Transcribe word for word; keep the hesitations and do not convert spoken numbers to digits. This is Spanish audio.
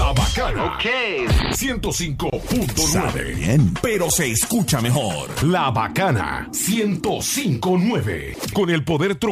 La Bacana. Ok. ciento cinco punto nueve. Bien, pero se escucha mejor. La Bacana ciento cinco punto nueve. Con el poder